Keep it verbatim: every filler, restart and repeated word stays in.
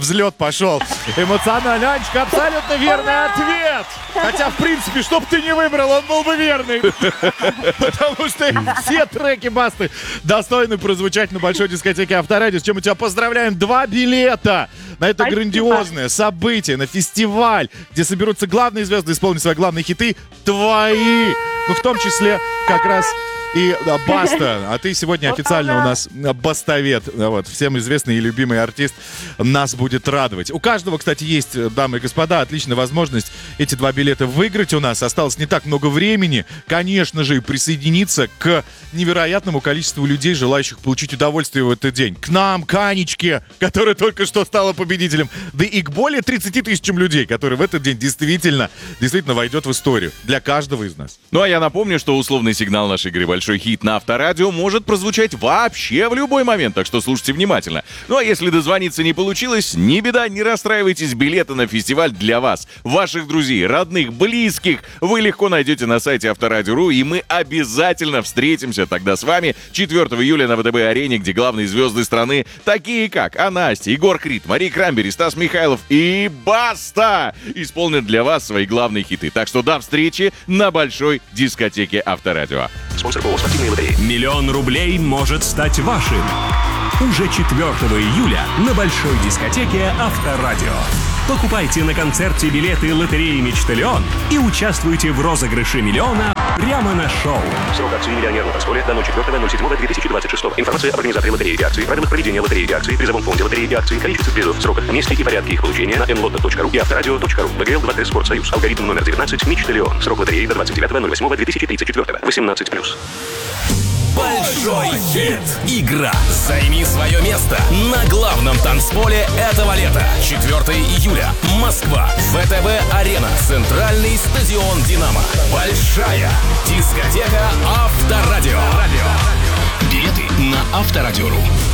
взлет пошел. Эмоционально. Анечка, абсолютно верный ответ. Хотя, в принципе, что бы ты не выбрал, он был бы верный. Потому что все треки Басты достойны прозвучать на большой дискотеке Авторадио. С чем мы тебя поздравляем. Два билета на это Спасибо. грандиозное событие, на фестиваль, где соберутся главные звезды исполнить свои главные хиты, твои. Ну, в том числе как раз и а, Баста. А ты сегодня официально у нас бастовед. Вот, всем известный и любимый артист нас будет радовать. У каждого, кстати, есть, дамы и господа, отличная возможность эти два билета выиграть у нас. Осталось не так много времени. Конечно же, и присоединиться к невероятному количеству людей, желающих получить удовольствие в этот день. К нам, к Анечке, которая только что стала победителем. Да и к более тридцати тысячам людей, которые в этот день действительно, действительно войдет в историю. Для каждого из нас. Ну а я напомню, что условный сигнал нашей игры «Большой хит» на Авторадио может прозвучать вообще в любой момент, так что слушайте внимательно. Ну а если дозвониться не получилось, не беда, не расстраивайтесь, билеты на фестиваль для вас, ваших друзей, родных, близких вы легко найдете на сайте Авторадио точка ру, и мы обязательно встретимся тогда с вами четвёртого июля на ВТБ-арене, где главные звезды страны, такие как Анастя, Егор Крид, Мария Крамбери, Стас Михайлов и Баста, исполнят для вас свои главные хиты. Так что до встречи на большой дискотеке Авторадио. Спонсор ООО «Спортивные лотереи». Миллион рублей может стать вашим. Уже четвёртого июля на большой дискотеке Авторадио. Покупайте на концерте билеты лотереи «Мечталион» и участвуйте в розыгрыше миллиона прямо на шоу. Срок акции «Миллионер» на танцполе до ноль четвёртого ноль седьмого две тысячи двадцать шестого. Информация об организаторе лотереи и акций, правилах проведения лотереи и акций, призовом фонде лотереи и акций, количестве призов, сроках, месте и порядке их получения на эн лото точка ру и авторадио точка ру. ВГЛ два тэ Спортсоюз. Алгоритм номер девятнадцать «Мечталион». Срок лотереи до двадцать девятого ноль восьмого две тысячи тридцать четвёртого. восемнадцать плюс. Большой хит. Игра. Займи свое место на главном танцполе этого лета. четвёртого июля. Москва. ВТБ-арена. Центральный стадион «Динамо». Большая дискотека Авторадио. Билеты на Авторадио точка ру.